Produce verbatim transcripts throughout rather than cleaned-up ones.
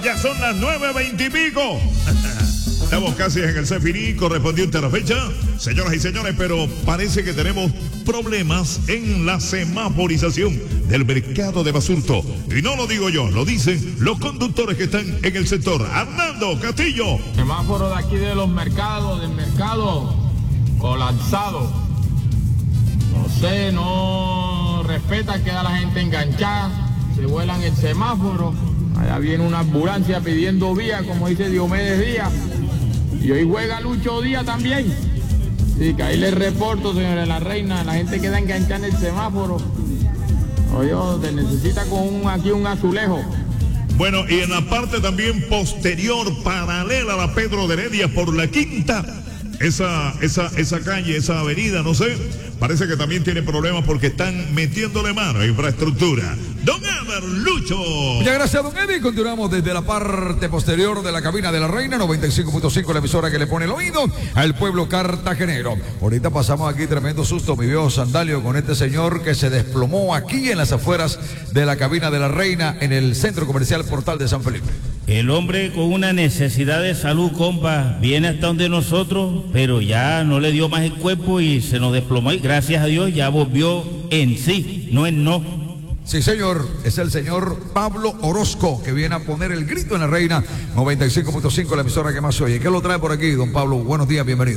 ya son las nueve veinte y pico. Estamos casi en el Cefirí correspondiente a la fecha, señoras y señores, pero parece que tenemos problemas en la semaforización del mercado de Basurto. Y no lo digo yo, lo dicen los conductores que están en el sector. Arnaldo Castillo. Semáforo de aquí de los mercados, del mercado colapsado. No sé, no respetan, queda la gente enganchada, se vuelan el semáforo. Allá viene una ambulancia pidiendo vía, como dice Diomedes Díaz. Y hoy juega Lucho Díaz también. Sí, que ahí les reporto, señores, la reina, la gente queda enganchada en el semáforo. Oye, te necesita con un, aquí un azulejo. Bueno, y en la parte también posterior, paralela a la Pedro de Heredia por la Quinta, esa, esa, esa calle, esa avenida, no sé, parece que también tiene problemas porque están metiéndole mano a infraestructura. Don Ever Lucho. Muchas gracias, don Eddie. Continuamos desde la parte posterior de la cabina de la Reina, noventa y cinco punto cinco, la emisora que le pone el oído al pueblo cartagenero. Ahorita pasamos aquí tremendo susto, mi viejo Sandalio, con este señor que se desplomó aquí en las afueras de la cabina de la Reina, en el centro comercial Portal de San Felipe. El hombre con una necesidad de salud, compa, viene hasta donde nosotros, pero ya no le dio más el cuerpo y se nos desplomó y gracias a Dios ya volvió en sí, no en no. Sí, señor, es el señor Pablo Orozco que viene a poner el grito en la Reina, noventa y cinco punto cinco, la emisora que más se oye. ¿Qué lo trae por aquí, don Pablo? Buenos días, bienvenido.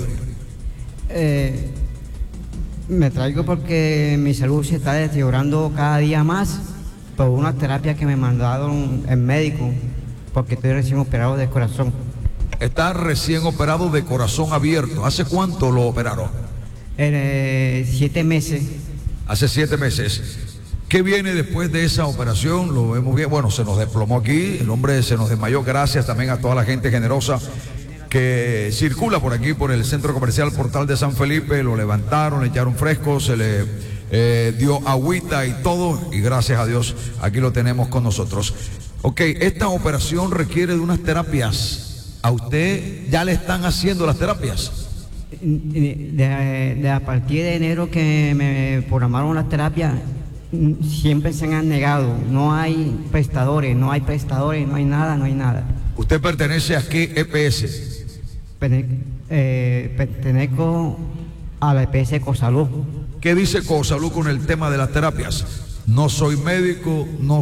Eh, me traigo porque mi salud se está deteriorando cada día más por una terapia que me mandaron el médico, porque estoy recién operado de corazón. Está recién operado de corazón abierto. ¿Hace cuánto lo operaron? Eh, siete meses. Hace siete meses. ¿Qué viene después de esa operación? Lo vemos bien. Bueno, se nos desplomó aquí, el hombre se nos desmayó. Gracias también a toda la gente generosa que circula por aquí, por el centro comercial Portal de San Felipe. Lo levantaron, le echaron fresco, se le eh, dio agüita y todo. Y gracias a Dios, aquí lo tenemos con nosotros. Ok, esta operación requiere de unas terapias. ¿A usted ya le están haciendo las terapias? De, de, de a partir de enero que me programaron las terapias, siempre se han negado. No hay prestadores, no hay prestadores, no hay nada, no hay nada. ¿Usted pertenece a qué E P S? Pene, eh, pertenezco a la E P S Cosalud. ¿Qué dice Cosalud con el tema de las terapias? No soy médico, no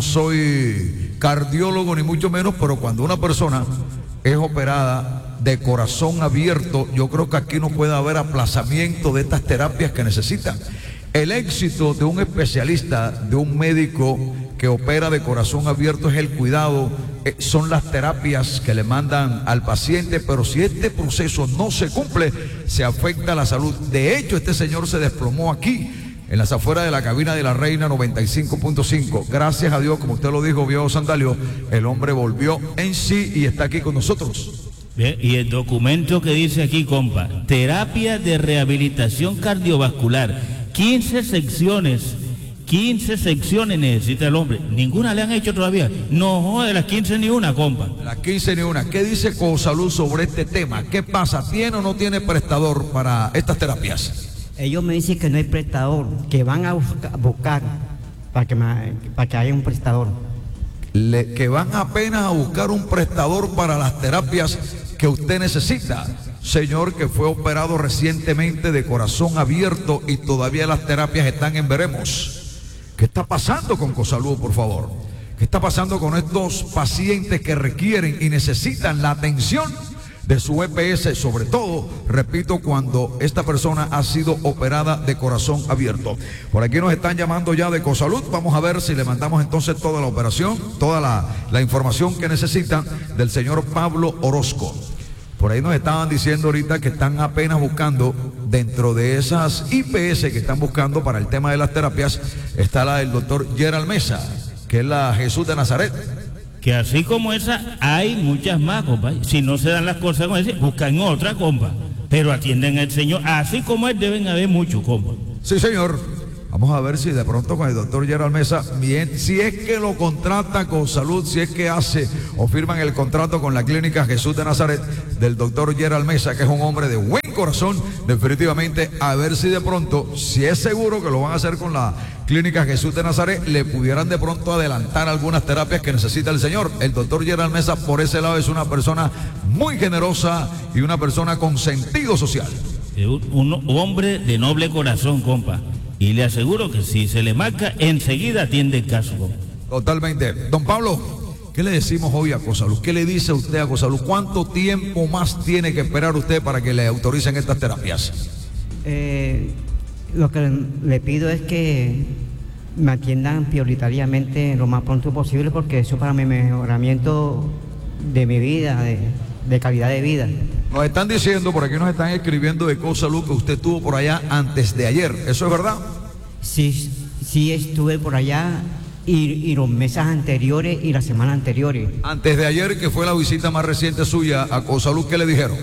soy cardiólogo, ni mucho menos, pero cuando una persona es operada de corazón abierto, yo creo que aquí no puede haber aplazamiento de estas terapias que necesitan. El éxito de un especialista, de un médico que opera de corazón abierto es el cuidado, eh, son las terapias que le mandan al paciente, pero si este proceso no se cumple, se afecta a la salud. De hecho, este señor se desplomó aquí, en las afueras de la cabina de la Reina, noventa y cinco punto cinco. Gracias a Dios, como usted lo dijo, viejo Sandalio, el hombre volvió en sí y está aquí con nosotros. Bien, y el documento que dice aquí, compa, terapia de rehabilitación cardiovascular. quince secciones, quince secciones necesita el hombre. Ninguna le han hecho todavía. No jode las quince ni una, compa. Las quince ni una. ¿Qué dice Cosalud sobre este tema? ¿Qué pasa? ¿Tiene o no tiene prestador para estas terapias? Ellos me dicen que no hay prestador, que van a buscar, buscar para, que me, para que haya un prestador. Le, que van apenas a buscar un prestador para las terapias que usted necesita. Señor que fue operado recientemente de corazón abierto y todavía las terapias están en veremos. ¿Qué está pasando con Cosalud, por favor? ¿Qué está pasando con estos pacientes que requieren y necesitan la atención de su E P S? Sobre todo, repito, cuando esta persona ha sido operada de corazón abierto. Por aquí nos están llamando ya de Cosalud. Vamos a ver si le mandamos entonces toda la operación, toda la, la información que necesitan del señor Pablo Orozco. Por ahí nos estaban diciendo ahorita que están apenas buscando, dentro de esas I P S que están buscando para el tema de las terapias, está la del doctor Gerald Mesa, que es la Jesús de Nazaret. Que así como esa, hay muchas más, compa. Si no se dan las cosas con ese, buscan otra, compa. Pero atienden al Señor, así como él deben haber muchos, compa. Sí, señor. Vamos a ver si de pronto con el doctor Gerald Mesa, bien, si es que lo contrata con Salud, si es que hace o firman el contrato con la clínica Jesús de Nazaret del doctor Gerald Mesa, que es un hombre de buen corazón, definitivamente, a ver si de pronto, si es seguro que lo van a hacer con la Clínica Jesús de Nazaret, le pudieran de pronto adelantar algunas terapias que necesita el señor. El doctor Gerald Mesa, por ese lado, es una persona muy generosa y una persona con sentido social. Un, un hombre de noble corazón, compa. Y le aseguro que si se le marca, enseguida atiende el caso, compa. Totalmente. Don Pablo, ¿qué le decimos hoy a Cosalud? ¿Qué le dice usted a Cosalud? ¿Cuánto tiempo más tiene que esperar usted para que le autoricen estas terapias? Eh, lo que le pido es que me atiendan prioritariamente lo más pronto posible, porque eso para mi mejoramiento de mi vida, de, de calidad de vida. Nos están diciendo, por aquí nos están escribiendo de Cosalud que usted estuvo por allá antes de ayer. ¿Eso es verdad? Sí, sí estuve por allá y, y los meses anteriores y las semanas anteriores. Antes de ayer, que fue la visita más reciente suya a Cosalud, ¿qué le dijeron?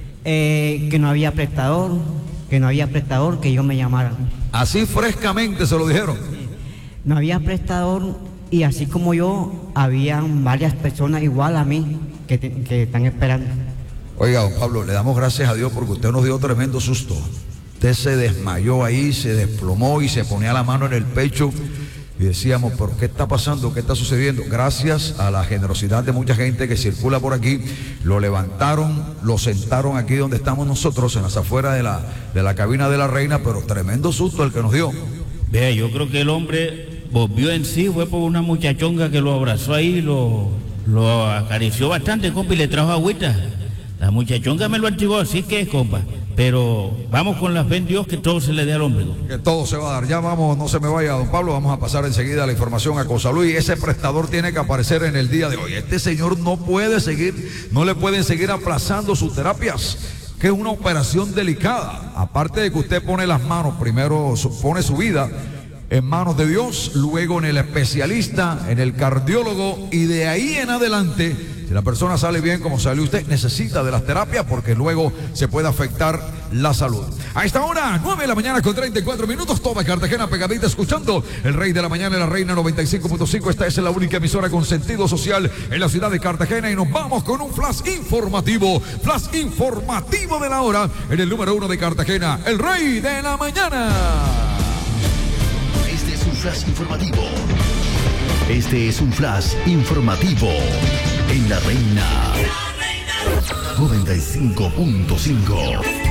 Eh, que no había prestador, que no había prestador, que ellos me llamaran. Así frescamente se lo dijeron. No había prestador y así como yo, habían varias personas igual a mí que, te, que están esperando. Oiga, don Pablo, le damos gracias a Dios porque usted nos dio tremendo susto. Usted se desmayó ahí, se desplomó y se ponía la mano en el pecho y decíamos, ¿pero qué está pasando? ¿Qué está sucediendo? Gracias a la generosidad de mucha gente que circula por aquí, lo levantaron, lo sentaron aquí donde estamos nosotros, en las afueras de la, de la cabina de la reina, pero tremendo susto el que nos dio. Vea, yo creo que el hombre volvió en sí, fue por una muchachonga que lo abrazó ahí, lo, lo acarició bastante, compa, y le trajo agüita. La muchachonga me lo activó, así que, compa. Pero vamos con la fe en Dios, que todo se le dé al hombre. Que todo se va a dar. Ya vamos, no se me vaya, don Pablo, vamos a pasar enseguida la información a Cosalud, y ese prestador tiene que aparecer en el día de hoy. Este señor no puede seguir, no le pueden seguir aplazando sus terapias, que es una operación delicada. Aparte de que usted pone las manos, primero pone su vida en manos de Dios, luego en el especialista, en el cardiólogo, y de ahí en adelante, si la persona sale bien como salió usted, necesita de las terapias porque luego se puede afectar la salud. A esta hora, nueve de la mañana con treinta y cuatro minutos, toda Cartagena pegadita escuchando el Rey de la Mañana y la Reina noventa y cinco punto cinco. Esta es la única emisora con sentido social en la ciudad de Cartagena, y nos vamos con un flash informativo, flash informativo de la hora en el número uno de Cartagena, el Rey de la Mañana. Este es un flash informativo. Este es un flash informativo en La Reina noventa y cinco punto cinco.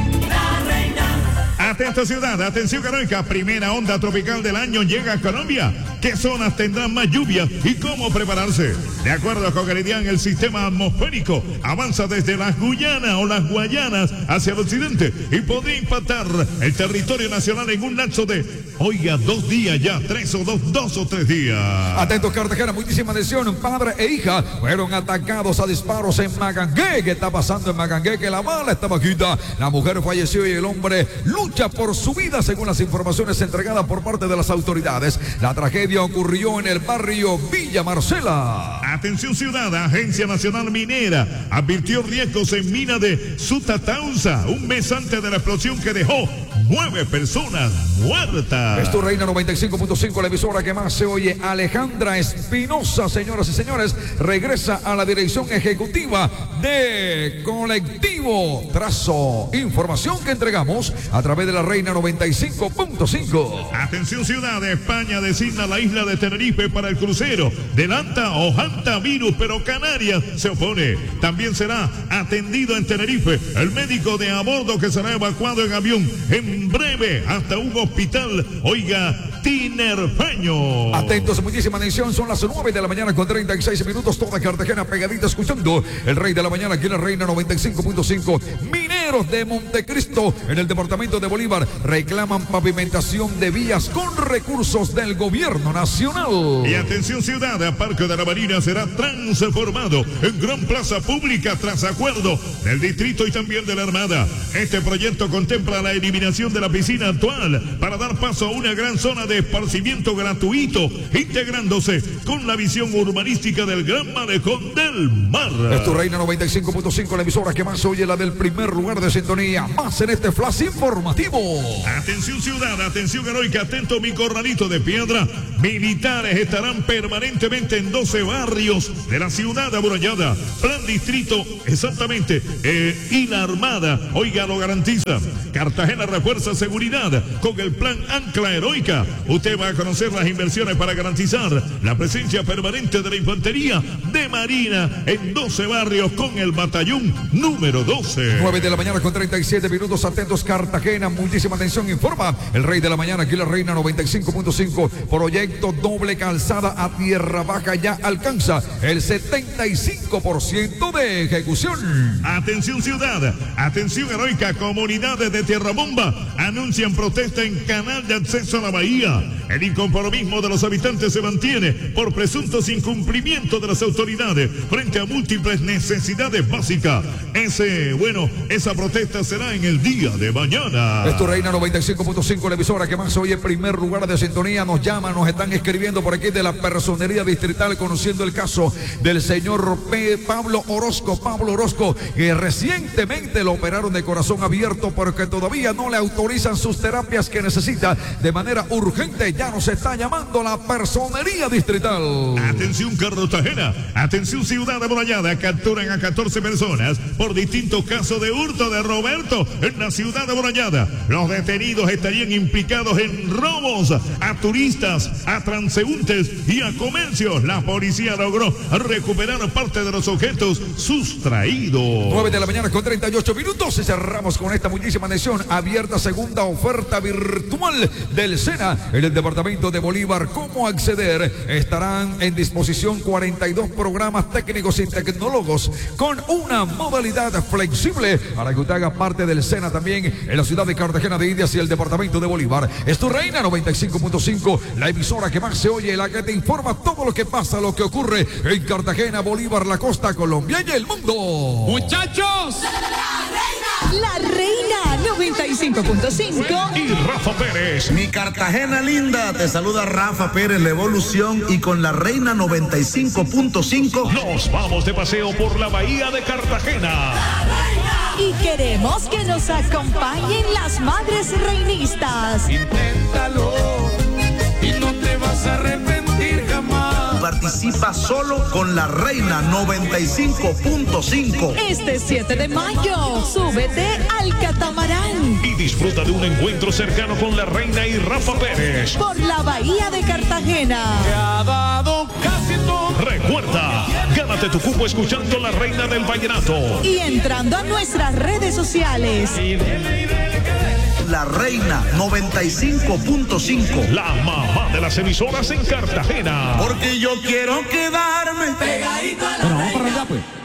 Atento ciudad, atención Caroica, primera onda tropical del año llega a Colombia. ¿Qué zonas tendrán más lluvia y cómo prepararse? De acuerdo con Geridian, el sistema atmosférico avanza desde las Guyanas o las Guayanas hacia el occidente y podría impactar el territorio nacional en un lapso de, oiga, dos días ya, tres o dos, dos o tres días. Atentos Cartagena, muchísima atención. Padre e hija fueron atacados a disparos en Magangué. ¿Qué está pasando en Magangué? Que la bala está bajita. La mujer falleció y el hombre lucha por su vida, según las informaciones entregadas por parte de las autoridades. La tragedia ocurrió en el barrio Villa Marcela. Atención ciudad, Agencia Nacional Minera advirtió riesgos en mina de Sutatausa un mes antes de la explosión que dejó nueve personas muertas. Es tu Reina noventa y cinco punto cinco, la emisora que más se oye. Alejandra Espinosa, señoras y señores, regresa a la dirección ejecutiva de Colectivo Trazo. Información que entregamos a través de la Reina noventa y cinco punto cinco. Atención ciudad, España designa la isla de Tenerife para el crucero del Anta o Hanta virus, pero Canarias se opone. También será atendido en Tenerife el médico de a bordo, que será evacuado en avión en breve hasta un hospital, oiga, tinerfeño. Atentos, muchísima atención, son las nueve de la mañana con treinta y seis minutos, toda Cartagena pegadita escuchando el Rey de la Mañana aquí en la Reina noventa y cinco punto cinco. Mineros de Montecristo en el departamento de Bolívar reclaman pavimentación de vías con recursos del gobierno nacional. Y atención ciudad, Parque de la Marina será transformado en gran plaza pública tras acuerdo del distrito y también de la Armada. Este proyecto contempla la eliminación de la piscina actual para dar paso a una gran zona de esparcimiento gratuito, integrándose con la visión urbanística del gran malecón del mar. Es tu Reina noventa y cinco punto cinco, la emisora que más oye, la del primer lugar lugar de sintonía. Más en este flash informativo. Atención ciudad, atención heroica, atento mi corralito de piedra. Militares estarán permanentemente en doce barrios de la ciudad amurallada. Plan distrito, exactamente, eh, y la Armada, oiga, lo garantiza. Cartagena refuerza seguridad con el plan Ancla Heroica. Usted va a conocer las inversiones para garantizar la presencia permanente de la infantería de Marina en doce barrios con el batallón número doce. nueve de la mañana con treinta y siete minutos, atentos Cartagena, muchísima atención, informa el Rey de la Mañana, aquí la Reina noventa y cinco punto cinco, proyecto doble calzada a Tierra Baja ya alcanza el setenta y cinco por ciento de ejecución. Atención ciudad, atención heroica, comunidades de Tierra Bomba anuncian protesta en canal de acceso a la bahía. El inconformismo de los habitantes se mantiene por presuntos incumplimientos de las autoridades frente a múltiples necesidades básicas. Ese, bueno, esa protesta será en el día de mañana. Esto Reina noventa y cinco punto cinco, la emisora que más hoy en primer lugar de sintonía. Nos llaman, nos están escribiendo por aquí de la Personería Distrital, conociendo el caso del señor P. Pablo Orozco. Pablo Orozco, que recientemente lo operaron de corazón abierto porque todavía no le autorizan sus terapias que necesita de manera urgente. Ya nos está llamando la Personería Distrital. Atención Cartagena, atención ciudad amurallada, capturan a catorce personas por distintos casos de hurto de Roberto en la ciudad amurallada. Los detenidos estarían implicados en robos a turistas, a transeúntes y a comercios. La policía logró recuperar parte de los objetos sustraídos. nueve de la mañana con treinta y ocho minutos y cerramos con esta muchísima atención. Abierta segunda oferta virtual del SENA en el departamento de Bolívar. ¿Cómo acceder? Estarán en disposición cuarenta y dos programas técnicos y tecnólogos con una modalidad flexible para que usted haga parte del SENA también en la ciudad de Cartagena de Indias y el departamento de Bolívar. Es tu Reina noventa y cinco punto cinco, la emisora que más se oye, la que te informa todo lo que pasa, lo que ocurre en Cartagena, Bolívar, la costa, Colombia y el mundo. ¡Muchachos! La Reina noventa y cinco punto cinco y Rafa Pérez. Mi Cartagena linda, te saluda Rafa Pérez, la evolución, y con la Reina noventa y cinco punto cinco nos vamos de paseo por la bahía de Cartagena. Y queremos que nos acompañen las madres reinistas. Inténtalo y no te vas a arrepentir jamás. Participa solo con la Reina noventa y cinco punto cinco. Este siete de mayo, súbete al catamarán Y disfruta de un encuentro cercano con la Reina y Rafa Pérez. por la bahía de Cartagena. Te ha dado casi todo. Recuerda, gánate tu cupo escuchando la Reina del Vallenato. Y entrando a nuestras redes sociales. Y dele, y dele, que dele. La Reina noventa y cinco punto cinco. La mamá de las emisoras en Cartagena. Porque yo quiero quedarme Bueno, vamos para allá, pues.